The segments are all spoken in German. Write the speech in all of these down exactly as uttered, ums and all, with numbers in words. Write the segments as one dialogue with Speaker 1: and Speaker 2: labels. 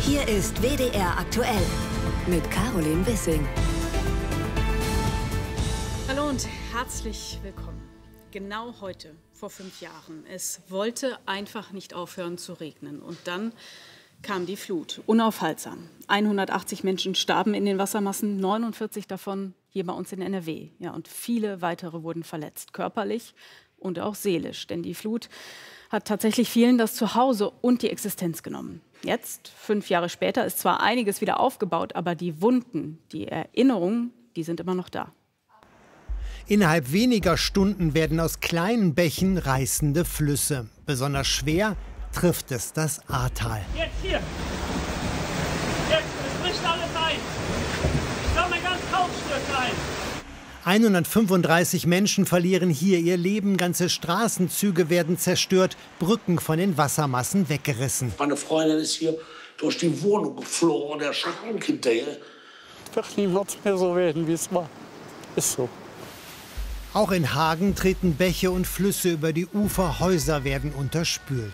Speaker 1: Hier ist W D R aktuell mit Caroline Wissing.
Speaker 2: Hallo und herzlich willkommen. Genau heute, vor fünf Jahren. Es wollte einfach nicht aufhören zu regnen. Und dann kam die Flut, unaufhaltsam. hundertachtzig Menschen starben in den Wassermassen, neunundvierzig davon hier bei uns in N R W. Ja, und viele weitere wurden verletzt, körperlich und auch seelisch. Denn die Flut hat tatsächlich vielen das Zuhause und die Existenz genommen. Jetzt, fünf Jahre später, ist zwar einiges wieder aufgebaut, aber die Wunden, die Erinnerungen, die sind immer noch da.
Speaker 3: Innerhalb weniger Stunden werden aus kleinen Bächen reißende Flüsse. Besonders schwer trifft es das Ahrtal.
Speaker 4: Jetzt hier. Jetzt, es bricht alles ein. Ich komme ein ganz Hauptstück ein.
Speaker 3: hundertfünfunddreißig Menschen verlieren hier ihr Leben. Ganze Straßenzüge werden zerstört, Brücken von den Wassermassen weggerissen.
Speaker 5: Meine Freundin ist hier durch die Wohnung geflogen und der Schrank hinterher.
Speaker 6: Wird niemals mehr so werden, wie es war. Ist so.
Speaker 3: Auch in Hagen treten Bäche und Flüsse über die Ufer, Häuser werden unterspült.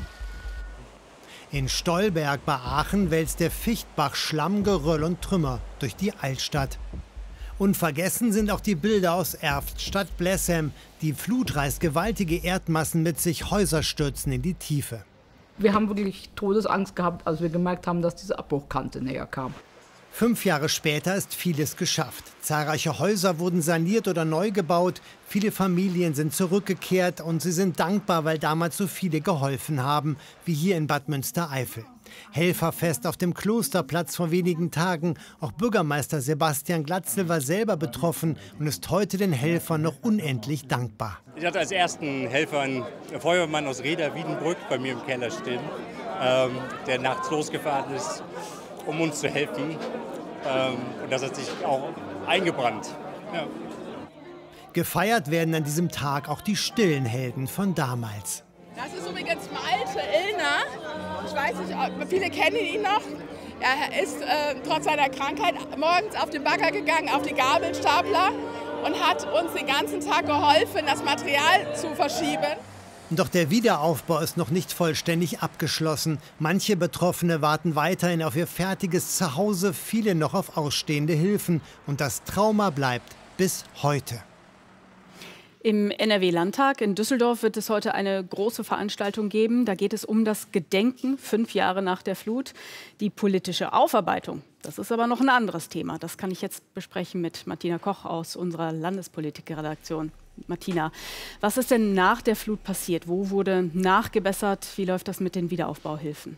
Speaker 3: In Stolberg bei Aachen wälzt der Fichtbach Schlamm, Geröll und Trümmer durch die Altstadt. Unvergessen sind auch die Bilder aus Erft, Stadt Blessem. Die Flut reißt gewaltige Erdmassen mit sich, Häuser stürzen in die Tiefe.
Speaker 7: Wir haben wirklich Todesangst gehabt, als wir gemerkt haben, dass diese Abbruchkante näher kam.
Speaker 3: Fünf Jahre später ist vieles geschafft. Zahlreiche Häuser wurden saniert oder neu gebaut. Viele Familien sind zurückgekehrt und sie sind dankbar, weil damals so viele geholfen haben, wie hier in Bad Münstereifel. Helferfest auf dem Klosterplatz vor wenigen Tagen. Auch Bürgermeister Sebastian Glatzel war selber betroffen und ist heute den Helfern noch unendlich dankbar.
Speaker 8: Ich hatte als ersten Helfer einen Feuerwehrmann aus Reda-Wiedenbrück bei mir im Keller stehen, ähm, der nachts losgefahren ist, um uns zu helfen. Ähm, und das hat sich auch eingebrannt. Ja.
Speaker 3: Gefeiert werden an diesem Tag auch die stillen Helden von damals.
Speaker 9: Das ist übrigens Malte Illner. Ich weiß nicht, viele kennen ihn noch. Er ist äh, trotz seiner Krankheit morgens auf den Bagger gegangen, auf die Gabelstapler und hat uns den ganzen Tag geholfen, das Material zu verschieben.
Speaker 3: Doch der Wiederaufbau ist noch nicht vollständig abgeschlossen. Manche Betroffene warten weiterhin auf ihr fertiges Zuhause, viele noch auf ausstehende Hilfen. Und das Trauma bleibt bis heute.
Speaker 2: Im N R W-Landtag in Düsseldorf wird es heute eine große Veranstaltung geben. Da geht es um das Gedenken, fünf Jahre nach der Flut. Die politische Aufarbeitung, das ist aber noch ein anderes Thema. Das kann ich jetzt besprechen mit Martina Koch aus unserer Landespolitik-Redaktion. Martina, was ist denn nach der Flut passiert? Wo wurde nachgebessert? Wie läuft das mit den Wiederaufbauhilfen?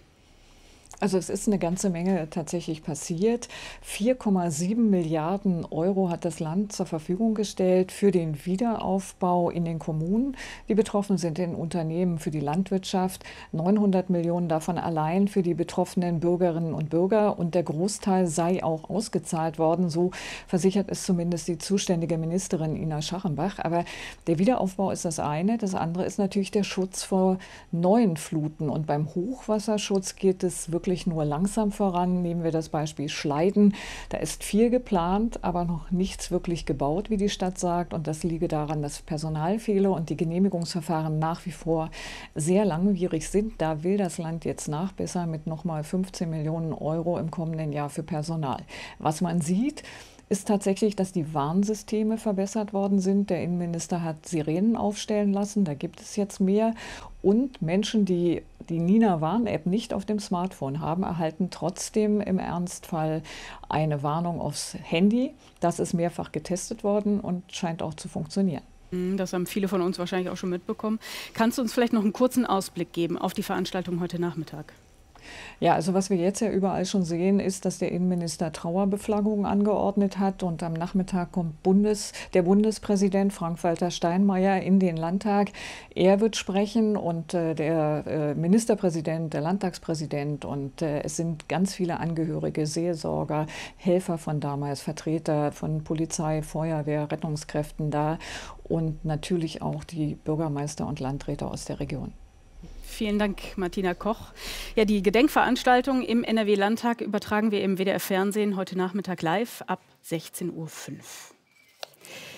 Speaker 10: Also es ist eine ganze Menge tatsächlich passiert. vier Komma sieben Milliarden Euro hat das Land zur Verfügung gestellt für den Wiederaufbau in den Kommunen. Die betroffen sind in Unternehmen für die Landwirtschaft. neunhundert Millionen davon allein für die betroffenen Bürgerinnen und Bürger. Und der Großteil sei auch ausgezahlt worden. So versichert es zumindest die zuständige Ministerin Ina Schachenbach. Aber der Wiederaufbau ist das eine. Das andere ist natürlich der Schutz vor neuen Fluten. Und beim Hochwasserschutz geht es wirklich nur langsam voran. Nehmen wir das Beispiel Schleiden. Da ist viel geplant, aber noch nichts wirklich gebaut, wie die Stadt sagt. Und das liege daran, dass Personal fehle und die Genehmigungsverfahren nach wie vor sehr langwierig sind. Da will das Land jetzt nachbessern mit nochmal fünfzehn Millionen Euro im kommenden Jahr für Personal. Was man sieht, ist tatsächlich, dass die Warnsysteme verbessert worden sind. Der Innenminister hat Sirenen aufstellen lassen, da gibt es jetzt mehr. Und Menschen, die die Nina-Warn-App nicht auf dem Smartphone haben, erhalten trotzdem im Ernstfall eine Warnung aufs Handy. Das ist mehrfach getestet worden und scheint auch zu funktionieren.
Speaker 2: Das haben viele von uns wahrscheinlich auch schon mitbekommen. Kannst du uns vielleicht noch einen kurzen Ausblick geben auf die Veranstaltung heute Nachmittag?
Speaker 10: Ja, also was wir jetzt ja überall schon sehen, ist, dass der Innenminister Trauerbeflaggungen angeordnet hat. Und am Nachmittag kommt Bundes, der Bundespräsident Frank-Walter Steinmeier in den Landtag. Er wird sprechen und äh, der äh, Ministerpräsident, der Landtagspräsident. Und äh, es sind ganz viele Angehörige, Seelsorger, Helfer von damals, Vertreter von Polizei, Feuerwehr, Rettungskräften da. Und natürlich auch die Bürgermeister und Landräte aus der Region.
Speaker 2: Vielen Dank, Martina Koch. Ja, die Gedenkveranstaltung im N R W-Landtag übertragen wir im W D R-Fernsehen heute Nachmittag live ab sechzehn Uhr fünf.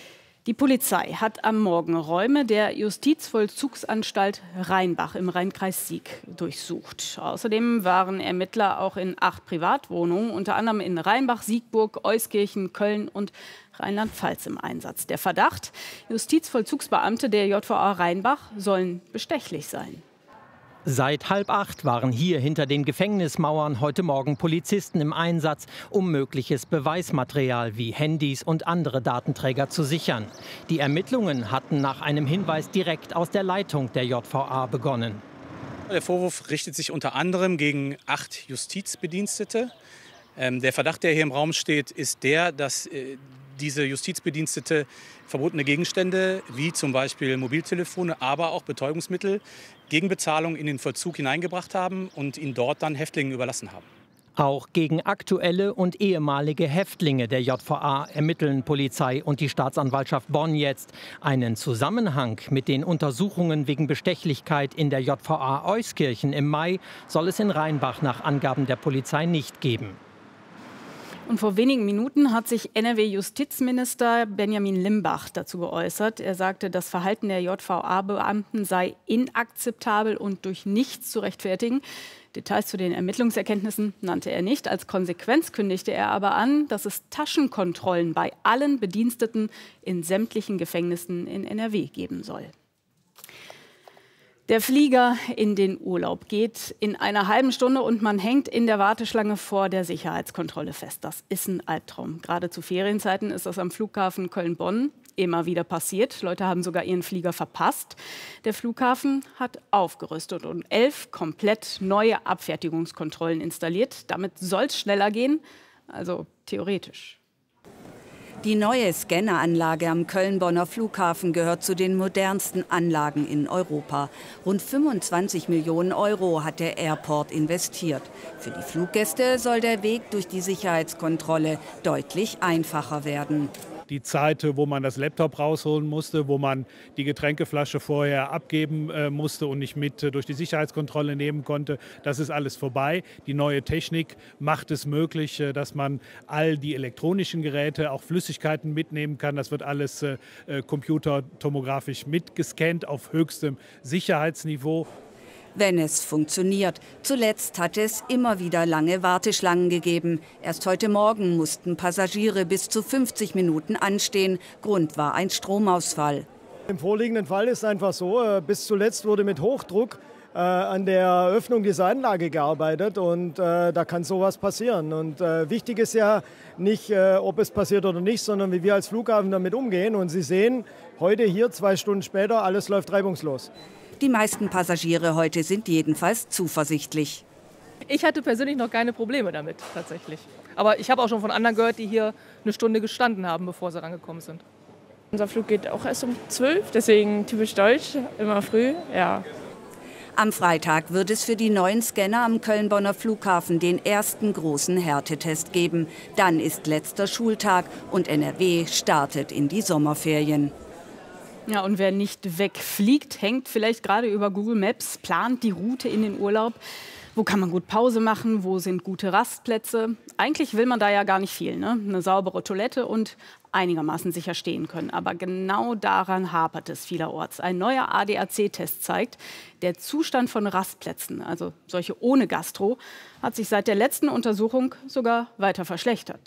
Speaker 2: Die Polizei hat am Morgen Räume der Justizvollzugsanstalt Rheinbach im Rheinkreis Sieg durchsucht. Außerdem waren Ermittler auch in acht Privatwohnungen, unter anderem in Rheinbach, Siegburg, Euskirchen, Köln und Rheinland-Pfalz im Einsatz. Der Verdacht, Justizvollzugsbeamte der J V A Rheinbach sollen bestechlich sein.
Speaker 11: Seit halb acht waren hier hinter den Gefängnismauern heute Morgen Polizisten im Einsatz, um mögliches Beweismaterial wie Handys und andere Datenträger zu sichern. Die Ermittlungen hatten nach einem Hinweis direkt aus der Leitung der J V A begonnen.
Speaker 12: Der Vorwurf richtet sich unter anderem gegen acht Justizbedienstete. Ähm, der Verdacht, der hier im Raum steht, ist der, dass äh, diese Justizbedienstete verbotene Gegenstände wie zum Beispiel Mobiltelefone, aber auch Betäubungsmittel gegen Bezahlung in den Vollzug hineingebracht haben und ihn dort dann Häftlingen überlassen haben.
Speaker 11: Auch gegen aktuelle und ehemalige Häftlinge der J V A ermitteln Polizei und die Staatsanwaltschaft Bonn jetzt. Einen Zusammenhang mit den Untersuchungen wegen Bestechlichkeit in der J V A Euskirchen im Mai soll es in Rheinbach nach Angaben der Polizei nicht geben.
Speaker 2: Und vor wenigen Minuten hat sich N R W-Justizminister Benjamin Limbach dazu geäußert. Er sagte, das Verhalten der J V A-Beamten sei inakzeptabel und durch nichts zu rechtfertigen. Details zu den Ermittlungserkenntnissen nannte er nicht. Als Konsequenz kündigte er aber an, dass es Taschenkontrollen bei allen Bediensteten in sämtlichen Gefängnissen in N R W geben soll. Der Flieger in den Urlaub geht in einer halben Stunde und man hängt in der Warteschlange vor der Sicherheitskontrolle fest. Das ist ein Albtraum. Gerade zu Ferienzeiten ist das am Flughafen Köln-Bonn immer wieder passiert. Leute haben sogar ihren Flieger verpasst. Der Flughafen hat aufgerüstet und elf komplett neue Abfertigungskontrollen installiert. Damit soll es schneller gehen, also theoretisch.
Speaker 1: Die neue Scanneranlage am Köln-Bonner Flughafen gehört zu den modernsten Anlagen in Europa. Rund fünfundzwanzig Millionen Euro hat der Airport investiert. Für die Fluggäste soll der Weg durch die Sicherheitskontrolle deutlich einfacher werden.
Speaker 13: Die Zeit, wo man das Laptop rausholen musste, wo man die Getränkeflasche vorher abgeben äh, musste und nicht mit äh, durch die Sicherheitskontrolle nehmen konnte, das ist alles vorbei. Die neue Technik macht es möglich, äh, dass man all die elektronischen Geräte, auch Flüssigkeiten mitnehmen kann. Das wird alles äh, computertomografisch mitgescannt auf höchstem Sicherheitsniveau.
Speaker 1: Wenn es funktioniert. Zuletzt hat es immer wieder lange Warteschlangen gegeben. Erst heute Morgen mussten Passagiere bis zu fünfzig Minuten anstehen. Grund war ein Stromausfall.
Speaker 14: Im vorliegenden Fall ist es einfach so, bis zuletzt wurde mit Hochdruck äh, an der Eröffnung dieser Anlage gearbeitet und äh, da kann sowas passieren. Und äh, wichtig ist ja nicht, äh, ob es passiert oder nicht, sondern wie wir als Flughafen damit umgehen. Und Sie sehen, heute hier, zwei Stunden später, alles läuft reibungslos.
Speaker 1: Die meisten Passagiere heute sind jedenfalls zuversichtlich.
Speaker 15: Ich hatte persönlich noch keine Probleme damit, tatsächlich. Aber ich habe auch schon von anderen gehört, die hier eine Stunde gestanden haben, bevor sie angekommen sind.
Speaker 16: Unser Flug geht auch erst um zwölf, deswegen typisch deutsch, immer früh, ja.
Speaker 1: Am Freitag wird es für die neuen Scanner am Köln-Bonner Flughafen den ersten großen Härtetest geben. Dann ist letzter Schultag und N R W startet in die Sommerferien.
Speaker 2: Ja, und wer nicht wegfliegt, hängt vielleicht gerade über Google Maps, plant die Route in den Urlaub. Wo kann man gut Pause machen? Wo sind gute Rastplätze? Eigentlich will man da ja gar nicht viel, ne? Eine saubere Toilette und einigermaßen sicher stehen können. Aber genau daran hapert es vielerorts. Ein neuer A D A C-Test zeigt, der Zustand von Rastplätzen, also solche ohne Gastro, hat sich seit der letzten Untersuchung sogar weiter verschlechtert.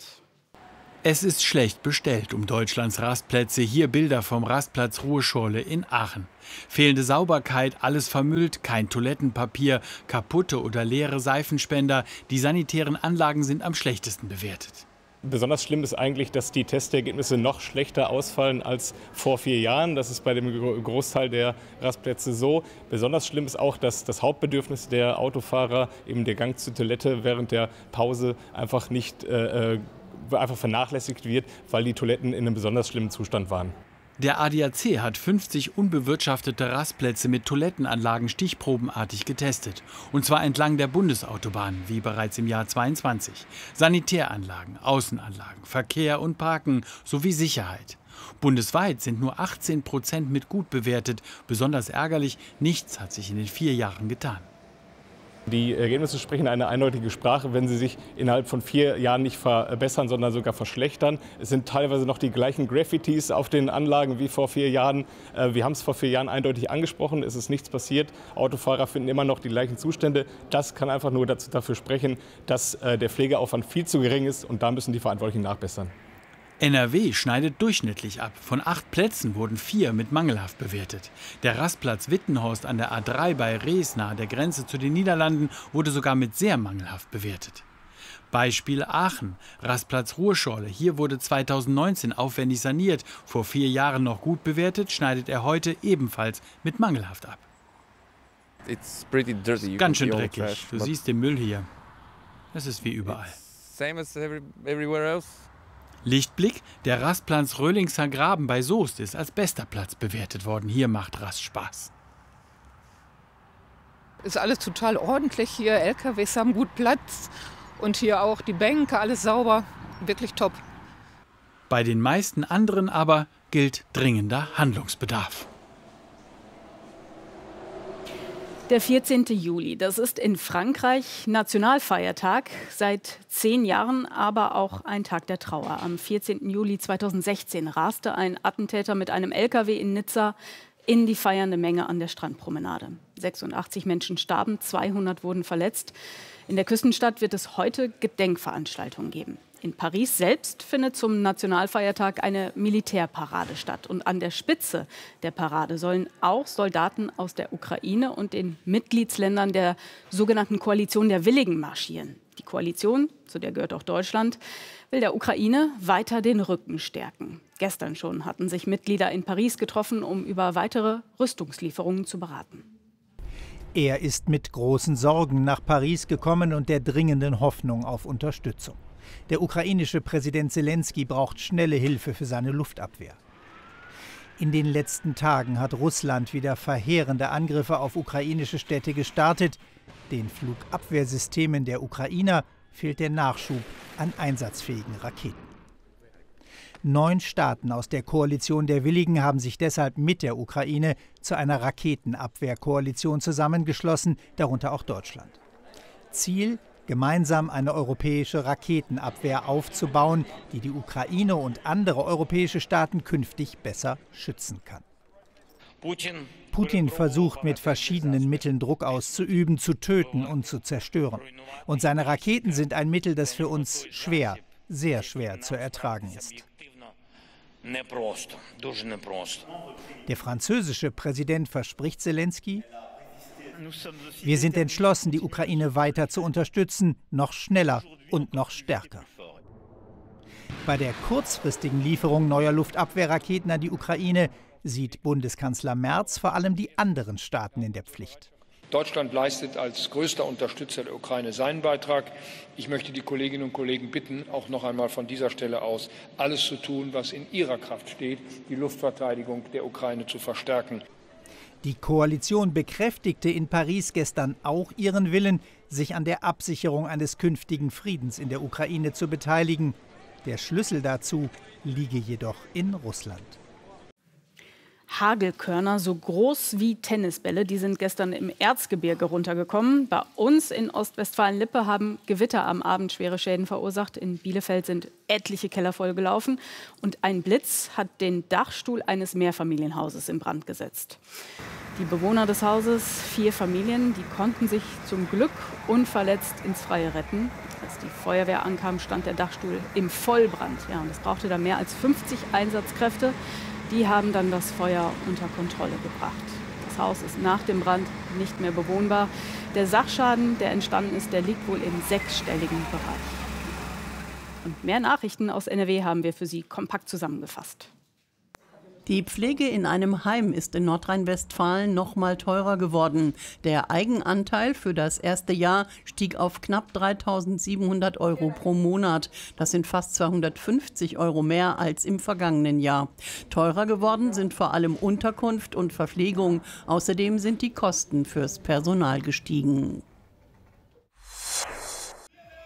Speaker 17: Es ist schlecht bestellt um Deutschlands Rastplätze. Hier Bilder vom Rastplatz Ruheschorle in Aachen. Fehlende Sauberkeit, alles vermüllt, kein Toilettenpapier, kaputte oder leere Seifenspender. Die sanitären Anlagen sind am schlechtesten bewertet.
Speaker 18: Besonders schlimm ist eigentlich, dass die Testergebnisse noch schlechter ausfallen als vor vier Jahren. Das ist bei dem Großteil der Rastplätze so. Besonders schlimm ist auch, dass das Hauptbedürfnis der Autofahrer, eben der Gang zur Toilette während der Pause, einfach nicht äh, einfach vernachlässigt wird, weil die Toiletten in einem besonders schlimmen Zustand waren.
Speaker 17: Der A D A C hat fünfzig unbewirtschaftete Rastplätze mit Toilettenanlagen stichprobenartig getestet. Und zwar entlang der Bundesautobahn, wie bereits im Jahr zweiundzwanzig. Sanitäranlagen, Außenanlagen, Verkehr und Parken sowie Sicherheit. Bundesweit sind nur achtzehn Prozent mit gut bewertet. Besonders ärgerlich, nichts hat sich in den vier Jahren getan.
Speaker 18: Die Ergebnisse sprechen eine eindeutige Sprache, wenn sie sich innerhalb von vier Jahren nicht verbessern, sondern sogar verschlechtern. Es sind teilweise noch die gleichen Graffitis auf den Anlagen wie vor vier Jahren. Wir haben es vor vier Jahren eindeutig angesprochen, es ist nichts passiert. Autofahrer finden immer noch die gleichen Zustände. Das kann einfach nur dazu, dafür sprechen, dass der Pflegeaufwand viel zu gering ist und da müssen die Verantwortlichen nachbessern.
Speaker 17: N R W schneidet durchschnittlich ab. Von acht Plätzen wurden vier mit mangelhaft bewertet. Der Rastplatz Wittenhorst an der A drei bei Rees nahe der Grenze zu den Niederlanden wurde sogar mit sehr mangelhaft bewertet. Beispiel Aachen, Rastplatz Ruhrschorle. Hier wurde zweitausendneunzehn aufwendig saniert. Vor vier Jahren noch gut bewertet, schneidet er heute ebenfalls mit mangelhaft ab.
Speaker 19: It's pretty dirty.
Speaker 17: Ganz schön dreckig. Du siehst den Müll hier. Das ist wie überall.
Speaker 19: Same as every, everywhere else.
Speaker 17: Lichtblick, der Rastplatz Röhlingser Graben bei Soest ist als bester Platz bewertet worden. Hier macht Rast Spaß.
Speaker 20: Ist alles total ordentlich hier, L K Ws haben gut Platz und hier auch die Bänke, alles sauber, wirklich top.
Speaker 17: Bei den meisten anderen aber gilt dringender Handlungsbedarf.
Speaker 2: Der vierzehnte Juli, das ist in Frankreich Nationalfeiertag, seit zehn Jahren aber auch ein Tag der Trauer. Am vierzehnten Juli zweitausendsechzehn raste ein Attentäter mit einem L K W in Nizza in die feiernde Menge an der Strandpromenade. sechsundachtzig Menschen starben, zweihundert wurden verletzt. In der Küstenstadt wird es heute Gedenkveranstaltungen geben. In Paris selbst findet zum Nationalfeiertag eine Militärparade statt. Und an der Spitze der Parade sollen auch Soldaten aus der Ukraine und den Mitgliedsländern der sogenannten Koalition der Willigen marschieren. Die Koalition, zu der gehört auch Deutschland, will der Ukraine weiter den Rücken stärken. Gestern schon hatten sich Mitglieder in Paris getroffen, um über weitere Rüstungslieferungen zu beraten.
Speaker 21: Er ist mit großen Sorgen nach Paris gekommen und der dringenden Hoffnung auf Unterstützung. Der ukrainische Präsident Selenskyj braucht schnelle Hilfe für seine Luftabwehr. In den letzten Tagen hat Russland wieder verheerende Angriffe auf ukrainische Städte gestartet. Den Flugabwehrsystemen der Ukrainer fehlt der Nachschub an einsatzfähigen Raketen. Neun Staaten aus der Koalition der Willigen haben sich deshalb mit der Ukraine zu einer Raketenabwehrkoalition zusammengeschlossen, darunter auch Deutschland. Ziel: gemeinsam eine europäische Raketenabwehr aufzubauen, die die Ukraine und andere europäische Staaten künftig besser schützen kann. Putin versucht mit verschiedenen Mitteln Druck auszuüben, zu töten und zu zerstören. Und seine Raketen sind ein Mittel, das für uns schwer, sehr schwer zu ertragen ist. Der französische Präsident verspricht Selenskyj: Wir sind entschlossen, die Ukraine weiter zu unterstützen, noch schneller und noch stärker. Bei der kurzfristigen Lieferung neuer Luftabwehrraketen an die Ukraine sieht Bundeskanzler Merz vor allem die anderen Staaten in der Pflicht.
Speaker 22: Deutschland leistet als größter Unterstützer der Ukraine seinen Beitrag. Ich möchte die Kolleginnen und Kollegen bitten, auch noch einmal von dieser Stelle aus alles zu tun, was in ihrer Kraft steht, die Luftverteidigung der Ukraine zu verstärken.
Speaker 21: Die Koalition bekräftigte in Paris gestern auch ihren Willen, sich an der Absicherung eines künftigen Friedens in der Ukraine zu beteiligen. Der Schlüssel dazu liege jedoch in Russland.
Speaker 2: Hagelkörner, so groß wie Tennisbälle, die sind gestern im Erzgebirge runtergekommen. Bei uns in Ostwestfalen-Lippe haben Gewitter am Abend schwere Schäden verursacht. In Bielefeld sind etliche Keller vollgelaufen. Und ein Blitz hat den Dachstuhl eines Mehrfamilienhauses in Brand gesetzt. Die Bewohner des Hauses, vier Familien, die konnten sich zum Glück unverletzt ins Freie retten. Als die Feuerwehr ankam, stand der Dachstuhl im Vollbrand. Ja, und es brauchte da mehr als fünfzig Einsatzkräfte. Die haben dann das Feuer unter Kontrolle gebracht. Das Haus ist nach dem Brand nicht mehr bewohnbar. Der Sachschaden, der entstanden ist, der liegt wohl im sechsstelligen Bereich. Und mehr Nachrichten aus N R W haben wir für Sie kompakt zusammengefasst.
Speaker 23: Die Pflege in einem Heim ist in Nordrhein-Westfalen noch mal teurer geworden. Der Eigenanteil für das erste Jahr stieg auf knapp dreitausendsiebenhundert Euro pro Monat. Das sind fast zweihundertfünfzig Euro mehr als im vergangenen Jahr. Teurer geworden sind vor allem Unterkunft und Verpflegung. Außerdem sind die Kosten fürs Personal gestiegen.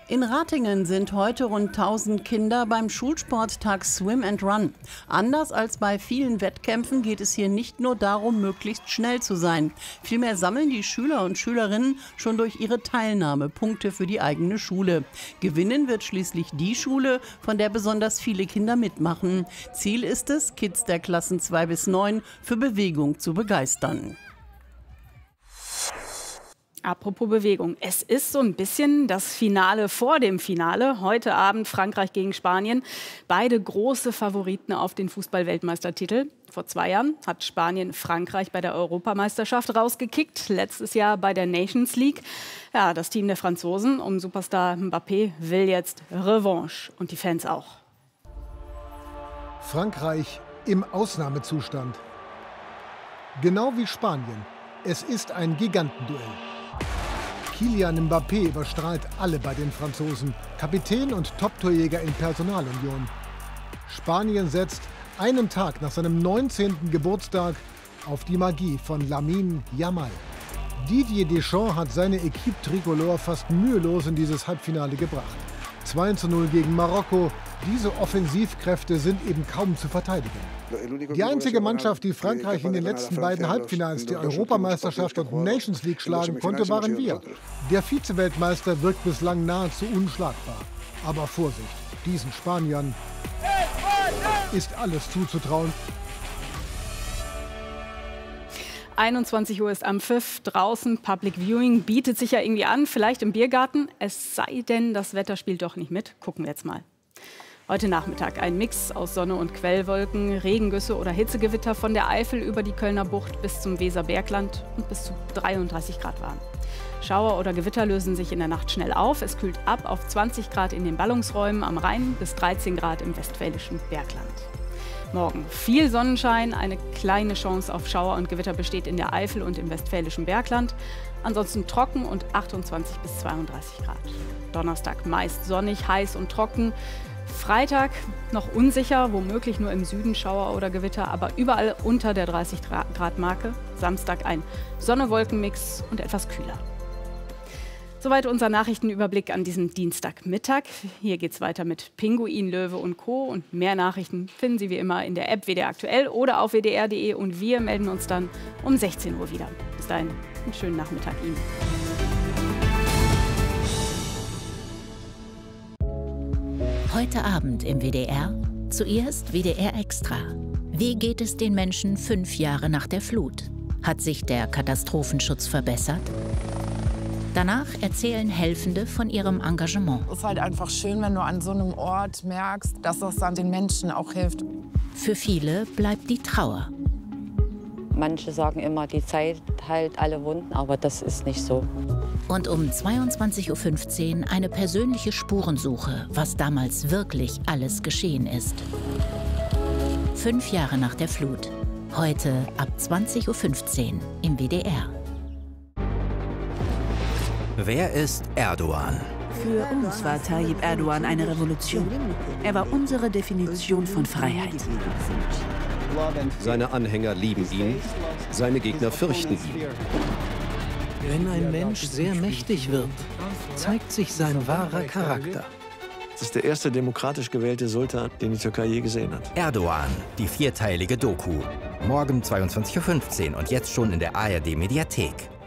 Speaker 23: In Ratingen sind heute rund tausend Kinder beim Schulsporttag Swim and Run. Anders als bei vielen Wettkämpfen geht es hier nicht nur darum, möglichst schnell zu sein. Vielmehr sammeln die Schüler und Schülerinnen schon durch ihre Teilnahme Punkte für die eigene Schule. Gewinnen wird schließlich die Schule, von der besonders viele Kinder mitmachen. Ziel ist es, Kids der Klassen zwei bis neun für Bewegung zu begeistern.
Speaker 2: Apropos Bewegung, es ist so ein bisschen das Finale vor dem Finale. Heute Abend Frankreich gegen Spanien. Beide große Favoriten auf den Fußball-Weltmeistertitel. Vor zwei Jahren hat Spanien Frankreich bei der Europameisterschaft rausgekickt. Letztes Jahr bei der Nations League. Ja, das Team der Franzosen um Superstar Mbappé will jetzt Revanche. Und die Fans auch.
Speaker 4: Frankreich im Ausnahmezustand. Genau wie Spanien. Es ist ein Gigantenduell. Kylian Mbappé überstrahlt alle bei den Franzosen. Kapitän und Top-Torjäger in Personalunion. Spanien setzt einen Tag nach seinem neunzehnten Geburtstag auf die Magie von Lamine Yamal. Didier Deschamps hat seine Équipe Tricolore fast mühelos in dieses Halbfinale gebracht. zwei zu null gegen Marokko. Diese Offensivkräfte sind eben kaum zu verteidigen. Die einzige Mannschaft, die Frankreich in den letzten beiden Halbfinals der Europameisterschaft und Nations League schlagen konnte, waren wir. Der Vize-Weltmeister wirkt bislang nahezu unschlagbar. Aber Vorsicht, diesen Spaniern ist alles zuzutrauen.
Speaker 2: einundzwanzig Uhr ist am Pfiff, draußen Public Viewing bietet sich ja irgendwie an, vielleicht im Biergarten. Es sei denn, das Wetter spielt doch nicht mit. Gucken wir jetzt mal. Heute Nachmittag ein Mix aus Sonne und Quellwolken, Regengüsse oder Hitzegewitter von der Eifel über die Kölner Bucht bis zum Weserbergland und bis zu dreiunddreißig Grad warm. Schauer oder Gewitter lösen sich in der Nacht schnell auf. Es kühlt ab auf zwanzig Grad in den Ballungsräumen am Rhein bis dreizehn Grad im westfälischen Bergland. Morgen viel Sonnenschein, eine kleine Chance auf Schauer und Gewitter besteht in der Eifel und im westfälischen Bergland. Ansonsten trocken und achtundzwanzig bis zweiunddreißig Grad. Donnerstag meist sonnig, heiß und trocken. Freitag noch unsicher, womöglich nur im Süden Schauer oder Gewitter, aber überall unter der dreißig Grad Marke. Samstag ein Sonne-Wolken-Mix und etwas kühler. Soweit unser Nachrichtenüberblick an diesem Dienstagmittag. Hier geht's weiter mit Pinguin, Löwe und Co. Und mehr Nachrichten finden Sie wie immer in der App W D R aktuell oder auf W D R punkt de. Und wir melden uns dann um sechzehn Uhr wieder. Bis dahin, einen schönen Nachmittag Ihnen.
Speaker 5: Heute Abend im W D R. Zuerst W D R Extra. Wie geht es den Menschen fünf Jahre nach der Flut? Hat sich der Katastrophenschutz verbessert? Danach erzählen Helfende von ihrem Engagement.
Speaker 6: Es ist halt einfach schön, wenn du an so einem Ort merkst, dass das dann den Menschen auch hilft.
Speaker 5: Für viele bleibt die Trauer.
Speaker 24: Manche sagen immer, die Zeit heilt alle Wunden, aber das ist nicht so.
Speaker 5: Und um zweiundzwanzig Uhr fünfzehn eine persönliche Spurensuche, was damals wirklich alles geschehen ist. Fünf Jahre nach der Flut. Heute ab zwanzig Uhr fünfzehn im W D R.
Speaker 25: Wer ist Erdogan?
Speaker 26: Für uns war Tayyip Erdogan eine Revolution. Er war unsere Definition von Freiheit.
Speaker 25: Seine Anhänger lieben ihn, seine Gegner fürchten ihn.
Speaker 27: Wenn ein Mensch sehr mächtig wird, zeigt sich sein wahrer Charakter.
Speaker 28: Das ist der erste demokratisch gewählte Sultan, den die Türkei je gesehen hat.
Speaker 25: Erdogan, die vierteilige Doku. Morgen zweiundzwanzig Uhr fünfzehn und jetzt schon in der A R D Mediathek.